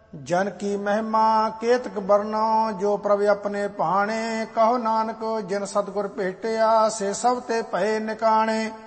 ਜਨ ਕੀ ਮਹਿਮਾ ਕੇਤਕ ਬਰਨੋ, ਜੋ ਪ੍ਰਭ ਆਪਣੇ ਭਾਣੇ। ਕਹੋ ਨਾਨਕ ਜਿਨ ਸਤਿਗੁਰ ਭੇਟਿਆ, ਸੇ ਸਭ ਤੇ ਭਏ ਨਿਕਾਣੇ।